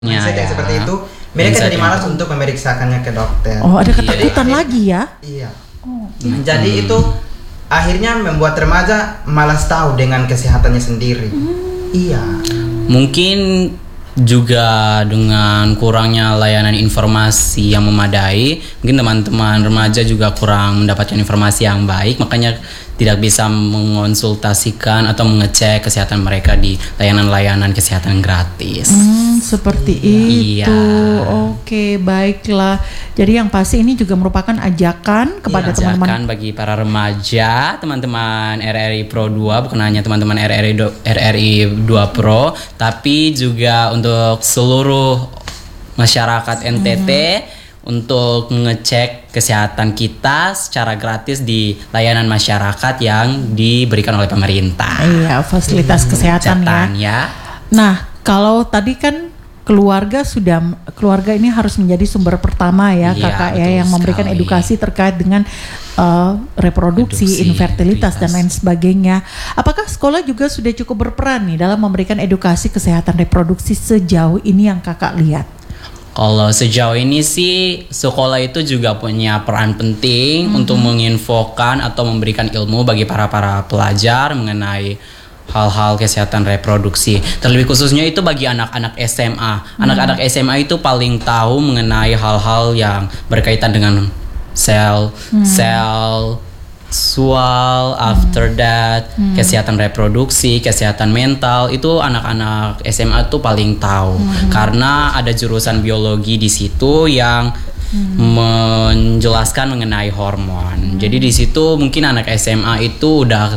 mindset yang ya. seperti itu, mereka Mindset jadi yang- malas untuk memeriksakannya ke dokter. Oh, ada Iya. ketakutan lagi ya? Iya. Jadi itu akhirnya membuat remaja malas tahu dengan kesehatannya sendiri. Iya. Mungkin juga dengan kurangnya layanan informasi yang memadai, mungkin teman-teman remaja juga kurang mendapatkan informasi yang baik, makanya tidak bisa mengonsultasikan atau mengecek kesehatan mereka di layanan-layanan kesehatan gratis. Seperti Iya. itu. Oke, baiklah. Jadi yang pasti ini juga merupakan ajakan kepada teman-teman. Ajakan bagi para remaja, teman-teman RRI Pro 2, bukan hanya teman-teman RRI 2 Pro, tapi juga untuk seluruh masyarakat NTT untuk mengecek kesehatan kita secara gratis di layanan masyarakat yang diberikan oleh pemerintah. Iya, fasilitas kesehatan ya. Kesehatan ya. Nah, kalau tadi kan keluarga ini harus menjadi sumber pertama ya, Iya, kakak ya, betul yang memberikan sekali. edukasi terkait dengan reproduksi, Reproduksi, infertilitas dan lain fertilitas. sebagainya. Apakah sekolah juga sudah cukup berperan nih dalam memberikan edukasi kesehatan reproduksi sejauh ini yang kakak lihat? Kalau sejauh ini sih sekolah itu juga punya peran penting untuk menginfokan atau memberikan ilmu bagi para pelajar mengenai hal-hal kesehatan reproduksi. Terlebih khususnya itu bagi anak-anak SMA. Anak-anak SMA itu paling tahu mengenai hal-hal yang berkaitan dengan sel seksual, after that, kesehatan reproduksi, kesehatan mental, itu anak-anak SMA tuh paling tahu. Karena ada jurusan biologi di situ yang menjelaskan mengenai hormon. Jadi di situ mungkin anak SMA itu udah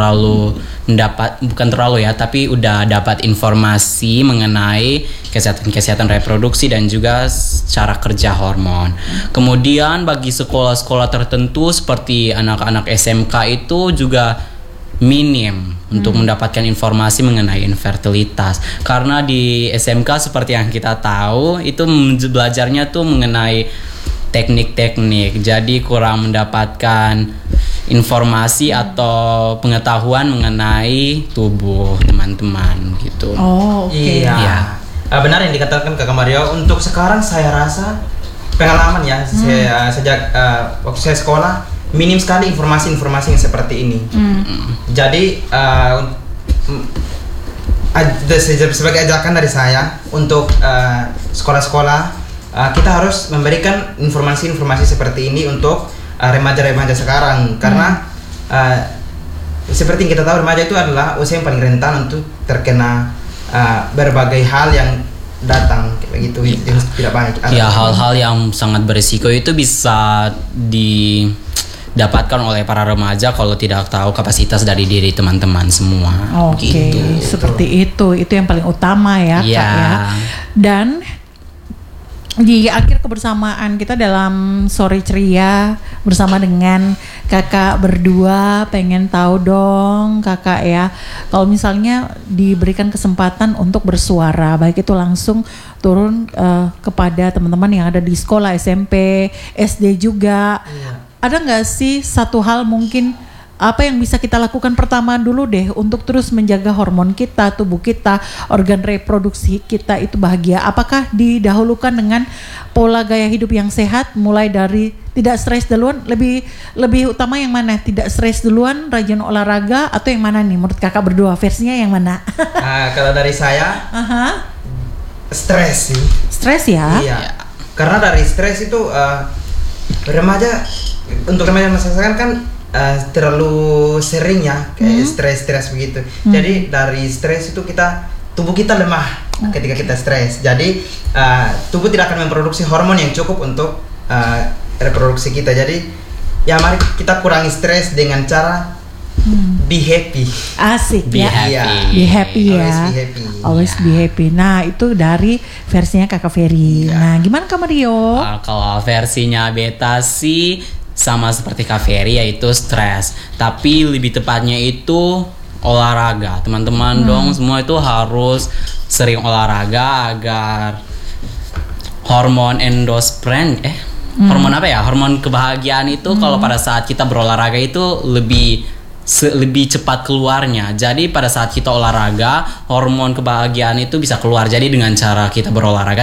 tapi udah dapat informasi mengenai kesehatan reproduksi dan juga cara kerja hormon. Kemudian bagi sekolah-sekolah tertentu seperti anak-anak SMK itu juga minim untuk mendapatkan informasi mengenai infertilitas, karena di SMK seperti yang kita tahu itu belajarnya tuh mengenai teknik-teknik, jadi kurang mendapatkan informasi atau pengetahuan mengenai tubuh teman-teman gitu. Oh, oke. Iya. Iya. Benar yang dikatakan Kakak Mario. Untuk sekarang saya rasa pengalaman ya, saya sejak waktu saya sekolah minim sekali informasi-informasi yang seperti ini. Jadi sebagai ajakan dari saya untuk sekolah-sekolah, kita harus memberikan informasi-informasi seperti ini untuk remaja-remaja sekarang, karena seperti yang kita tahu remaja itu adalah usia yang paling rentan untuk terkena berbagai hal yang datang kayak gitu, yang tidak baik. Ya, hal-hal yang sangat berisiko itu bisa didapatkan oleh para remaja kalau tidak tahu kapasitas dari diri teman-teman semua. Oke, Gitu. seperti itu yang paling utama ya, Iya. Kak ya. Dan di akhir kebersamaan kita dalam sore ceria bersama dengan kakak berdua, pengen tahu dong kakak ya, kalau misalnya diberikan kesempatan untuk bersuara, baik itu langsung turun kepada teman-teman yang ada di sekolah SMP, SD juga, ada nggak sih satu hal mungkin apa yang bisa kita lakukan pertama dulu deh untuk terus menjaga hormon kita, tubuh kita, organ reproduksi kita itu bahagia? Apakah didahulukan dengan pola gaya hidup yang sehat, mulai dari tidak stres duluan, lebih utama yang mana? Tidak stres duluan, rajin olahraga, atau yang mana nih menurut kakak berdua, versinya yang mana? Kalau dari saya stres sih. Stres ya? Iya. Karena dari stres itu untuk remaja masa sekarang kan terlalu sering ya kayak stres begitu. Jadi dari stres itu tubuh kita lemah ketika kita stres. Jadi tubuh tidak akan memproduksi hormon yang cukup untuk reproduksi kita. Jadi ya mari kita kurangi stres dengan cara be happy. Asik Be ya. happy. Be happy ya. Always be happy. Always be happy. Nah, itu dari versinya Kakak Ferry. Nah, gimana Kak Mario? Kalau versinya beta sih sama seperti Kak Ferry, yaitu stres. Tapi lebih tepatnya itu olahraga. Teman-teman dong semua itu harus sering olahraga agar hormon endorfin hormon apa ya? Hormon kebahagiaan itu kalau pada saat kita berolahraga itu lebih lebih cepat keluarnya. Jadi pada saat kita olahraga, hormon kebahagiaan itu bisa keluar. Jadi dengan cara kita berolahraga